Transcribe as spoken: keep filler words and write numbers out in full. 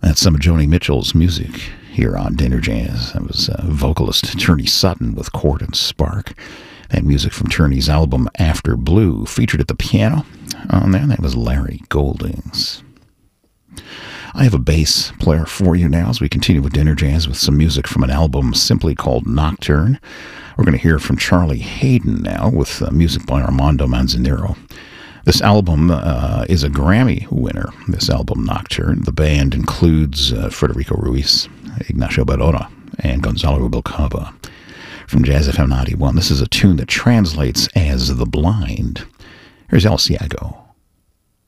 That's some of Joni Mitchell's music here on Dinner Jazz. That was uh, vocalist Turney Sutton with Chord and Spark. That music from Turney's album After Blue, featured at the piano on there. That was Larry Goldings. I have a bass player for you now as we continue with Dinner Jazz with some music from an album simply called Nocturne. We're going to hear from Charlie Haden now with uh, music by Armando Manzanero. This album uh, is a Grammy winner, this album Nocturne. The band includes uh, Federico Ruiz, Ignacio Barona, and Gonzalo Rubalcaba. From Jazz F M ninety-one, this is a tune that translates as The Blind. Here's El Ciego.